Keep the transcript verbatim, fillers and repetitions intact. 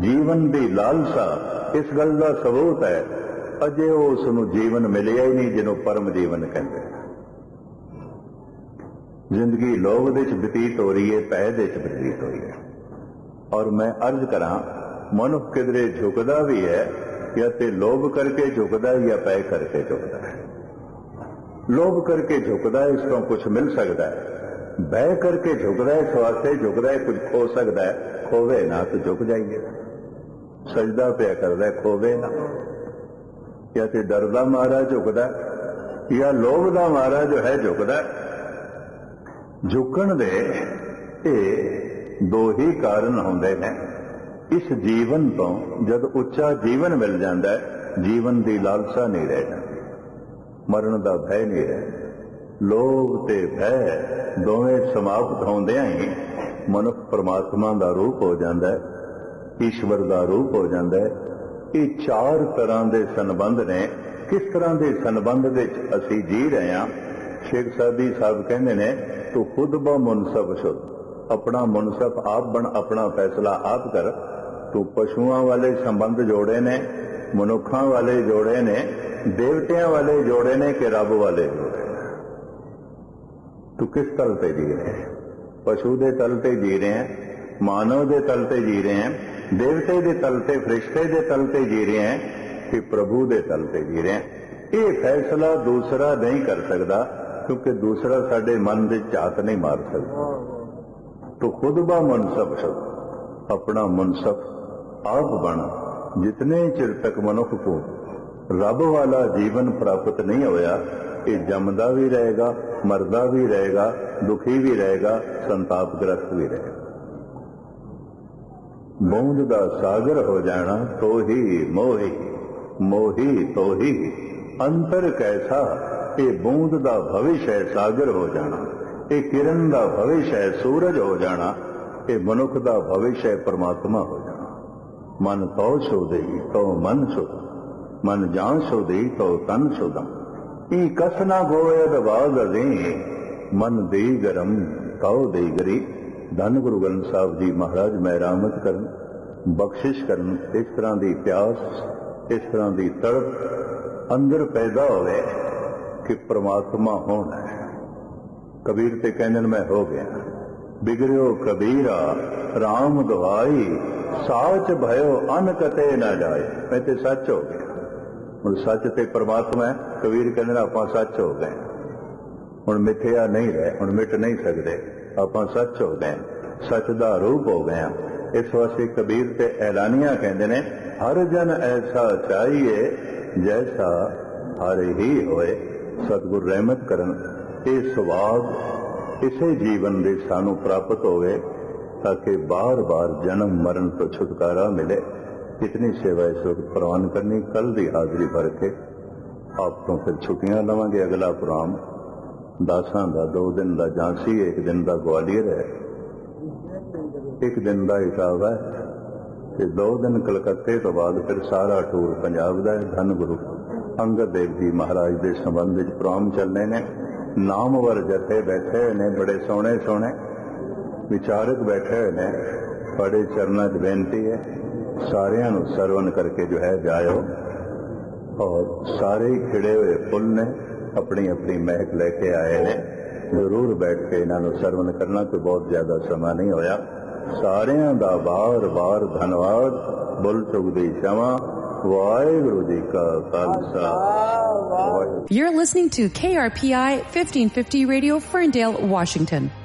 ਜੀਵਨ ਦੀ ਲਾਲਸਾ ਇਸ ਗੱਲ ਦਾ ਸਬੂਤ ਹੈ, ਅਜੇ ਉਸ ਨੂੰ ਜੀਵਨ ਮਿਲਿਆ ਹੀ ਨਹੀਂ ਜਿਹਨੂੰ ਪਰਮ ਜੀਵਨ ਕਹਿੰਦੇ। ਜ਼ਿੰਦਗੀ ਲੋਭ ਦੇ ਚ ਬਤੀਤ ਹੋ ਰਹੀ ਹੈ, ਭੈ ਦੇ ਚ ਬਤੀਤ ਹੋ ਰਹੀ ਹੈ। ਔਰ ਮੈਂ ਅਰਜ਼ ਕਰਾਂ, ਮਨੁੱਖ ਕਿਧਰੇ ਝੁਕਦਾ ਵੀ ਹੈ ਜਾਂ ਤੇ ਲੋਭ ਕਰਕੇ ਝੁਕਦਾ ਜਾਂ ਭੈ ਕਰਕੇ ਝੁਕਦਾ ਹੈ। ਲੋਭ ਕਰਕੇ ਝੁਕਦਾ, ਇਸ ਤੋਂ ਕੁਝ ਮਿਲ ਸਕਦਾ ਹੈ। ਭੈ ਕਰਕੇ ਝੁਕਦਾ, ਇਸ ਵਾਸਤੇ ਝੁਕਦਾ ਹੈ ਕੁਝ ਖੋ ਸਕਦਾ ਹੈ। ਖੋਵੇ ਨਾ ਤਾਂ ਝੁਕ ਜਾਈਏ। ਸਜਦਾ ਪਿਆ ਕਰਦਾ, ਖੋਵੇ ਨਾ। ਜਾਂ ਤੇ ਡਰਦਾ ਮਾਰਾ ਝੁਕਦਾ, ਜਾਂ ਲੋਭ ਦਾ ਮਾਰਾ ਜੋ ਹੈ ਝੁਕਦਾ। ਝੁਕਣ ਦੇ ਇਹ ਦੋ ਹੀ ਕਾਰਨ ਹੁੰਦੇ ਨੇ। ਇਸ ਜੀਵਨ ਤੋਂ ਜਦ ਉੱਚਾ ਜੀਵਨ ਮਿਲ ਜਾਂਦਾ ਹੈ, ਜੀਵਨ ਦੀ ਲਾਲਸਾ ਨਹੀਂ ਰਹਿ ਜਾਂਦੀ, ਮਰਨ ਦਾ ਭੈ ਨਹੀਂ ਰਹਿ। ਲੋਭ ਤੇ ਭੈ ਦੋਵੇਂ ਸਮਾਪਤ ਹੁੰਦਿਆਂ ਹੀ ਮਨੁੱਖ ਪਰਮਾਤਮਾ ਦਾ ਰੂਪ ਹੋ ਜਾਂਦਾ ਹੈ, ਈਸ਼ਵਰ ਦਾ ਰੂਪ ਹੋ ਜਾਂਦਾ ਹੈ। ਇਹ ਚਾਰ ਤਰ੍ਹਾਂ ਦੇ ਸੰਬੰਧ ਨੇ। ਕਿਸ ਤਰ੍ਹਾਂ ਦੇ ਸੰਬੰਧ ਵਿੱਚ ਅਸੀਂ ਜੀ ਰਹੇ ਹਾਂ? ਸ਼ੇਖ ਸਾਦੀ ਸਾਹਿਬ ਕਹਿੰਦੇ ਨੇ, ਤੂੰ ਖੁਦ ਬ ਮੁਨਸਫ ਸ਼ੁੱਧ, ਆਪਣਾ ਮੁਨਸਫ ਆਪ ਬਣ, ਆਪਣਾ ਫੈਸਲਾ ਆਪ ਕਰ। ਤੂੰ ਪਸ਼ੂਆਂ ਵਾਲੇ ਸੰਬੰਧ ਜੋੜੇ ਨੇ, ਮਨੁੱਖਾਂ ਵਾਲੇ ਜੋੜੇ ਨੇ, ਦੇਵਤਿਆਂ ਵਾਲੇ ਜੋੜੇ ਨੇ ਕਿ ਰੱਬ ਵਾਲੇ ਜੋੜੇ ਨੇ? ਤੂੰ ਕਿਸ ਤਲ ਤੇ ਜੀ ਰਹੇ ਹੈ? ਪਸ਼ੂ ਦੇ ਤਲ ਤੇ ਜੀ ਰਹੇ ਹੈ, ਮਾਨਵ ਦੇ ਤਲ ਤੇ ਜੀ ਰਹੇ ਹੈ, ਦੇਵਤੇ ਦੇ ਤਲ ਤੇ, ਫਰਿਸ਼ਤੇ ਦੇ ਤਲ ਤੇ ਜੀ ਰਹੇ ਹੈ ਕਿ ਪ੍ਰਭੂ ਦੇ ਤਲ ਤੇ ਜੀ ਰਹੇ ਹੈ? ਇਹ ਫੈਸਲਾ ਦੂਸਰਾ ਨਹੀਂ ਕਰ ਸਕਦਾ, ਕਿਉਂਕਿ ਦੂਸਰਾ ਸਾਡੇ ਮਨ ਦੇ ਝਾਤ ਨਹੀਂ ਮਾਰ ਸਕਦਾ। ਤੂੰ ਖੁਦ ਬਾ ਮੁਨਸਫ ਸ਼ੁੱਧ, ਆਪਣਾ ਮੁਨਸਫ ਆਪ ਬਣ। ਜਿਤਨੇ ਚਿਰ ਤੱਕ ਮਨੁੱਖ ਕੋ ਰੱਬ ਵਾਲਾ ਜੀਵਨ ਪ੍ਰਾਪਤ ਨਹੀਂ ਹੋਇਆ, ਇਹ ਜੰਮਦਾ ਵੀ ਰਹੇਗਾ, ਮਰਦਾ ਵੀ ਰਹੇਗਾ, ਦੁਖੀ ਵੀ ਰਹੇਗਾ, ਸੰਤਾਪਗ੍ਰਸਤ ਵੀ ਰਹੇਗਾ। ਬੂੰਦ ਦਾ ਸਾਗਰ ਹੋ ਜਾਣਾ ਤੋਹੀ ਮੋਹੀ, ਮੋਹੀ ਤੋਹੀ ਅੰਤਰ ਕੈਸਾ। ਇਹ ਬੂੰਦ ਦਾ ਭਵਿਸ਼ ਹੈ ਸਾਗਰ ਹੋ ਜਾਣਾ, ਇਹ ਕਿਰਨ ਦਾ ਭਵਿਸ਼ ਹੈ ਸੂਰਜ ਹੋ ਜਾਣਾ, ਇਹ ਮਨੁੱਖ ਦਾ ਭਵਿਸ਼ ਹੈ ਪਰਮਾਤਮਾ ਹੋ ਜਾਣਾ। ਮਨ ਤੋ ਸ਼ੋਧਈ ਤੋ ਮਨ ਸ਼ੁੱਧ, ਮਨ ਜਾਂ ਸ਼ੋਧਈ ਤੋ ਤਨ ਸ਼ੁੱਧਮ। ਇਹ ਕਸ ਨਾ ਗੋਇਦ ਬਾਗ ਦੇ, ਮਨ ਦੇ ਗਰਮ ਤਉ ਦੇ ਗਰੀ। ਧੰਨ ਗੁਰੂ ਗ੍ਰੰਥ ਸਾਹਿਬ ਜੀ ਮਹਾਰਾਜ ਮਿਹਰਮਤ ਕਰਨ, ਬਖਸ਼ਿਸ਼ ਕਰਨ। ਇਸ ਤਰ੍ਹਾਂ ਦੀ ਪਿਆਸ, ਇਸ ਤਰ੍ਹਾਂ ਦੀ ਤੜਪ ਅੰਦਰ ਪੈਦਾ ਹੋਵੇ ਕਿ ਪ੍ਰਮਾਤਮਾ ਹੋਣਾ ਹੈ। ਕਬੀਰ ਤੇ ਕਹਿੰਦੇ ਮੈਂ ਹੋ ਗਿਆ, ਬਿਗੜਿਓ ਕਬੀਰਾ ਰਾਮ ਦਵਾਈ, ਸਾਚ ਭਇਓ ਅਨ ਕਤੇ ਨਾ ਜਾਏ। ਮੈਂ ਤੇ ਸੱਚ ਹੋ ਗਿਆ। ਹੁਣ ਸੱਚ ਤੇ ਪ੍ਰਮਾਤਮਾ ਹੈ। ਕਬੀਰ ਕਹਿੰਦੇ ਆਪਾਂ ਸੱਚ ਹੋ ਗਏ, ਹੁਣ ਮਿੱਥਿਆ ਨਹੀਂ ਰਹੇ, ਹੁਣ ਮਿਟ ਨਹੀਂ ਸਕਦੇ, ਆਪਾਂ ਸੱਚ ਹੋ ਗਏ, ਸੱਚ ਦਾ ਰੂਪ ਹੋ ਗਏ। ਇਸ ਵਾਸਤੇ ਕਬੀਰ ਤੇ ਐਲਾਨੀਆਂ ਕਹਿੰਦੇ ਨੇ, ਹਰ ਜਨ ਐਸਾ ਚਾਹੀਏ ਜੈਸਾ ਹਰ ਹੀ ਹੋਏ। ਸਤਿਗੁਰ ਰਹਿਮਤ ਕਰਨ, ਇਹ ਸਵਾਦ ਇਸੇ ਜੀਵਨ ਦੇ ਸਾਨੂੰ ਪ੍ਰਾਪਤ ਹੋਵੇ ਤਾਂ ਕਿ ਬਾਰ-ਬਾਰ ਜਨਮ ਮਰਨ ਤੋਂ ਛੁਟਕਾਰਾ ਮਿਲੇ। कितनी सेवा इस वक्त प्रवान करनी। कल की हाजिरी भर के आप तो फिर छुट्टियां लवांगे। अगला प्रोग्राम दासां दा, दो दिन का झांसी, एक दिन का ग्वालियर है, एक दिन का इटावा है, ते दो दिन कलकत्ते तो बाद फिर सारा टूर पंजाब का है। धन गुरु अंगद देव जी महाराज के संबंध में प्रोग्राम चलने ने। नामवर जथे बैठे ने, बड़े सोहने सोहने विचारक बैठे हुए ने। बड़े चरणों च बेनती है सारियां नूं सरवण करके जो है जाओ। और सारे ही खिड़े हुए फुल ने, अपनी अपनी महक लेके आए ने। जरूर बैठ के इन्हां नूं सरवण करना, कोई बहुत ज्यादा समा नहीं होया। सारियां दा बार बार धन्यवाद। बुल चुगदी क्षमा। वाहिगुरू जी का Khalsa. You're listening to K R P I fifteen fifty Radio, Ferndale, Washington.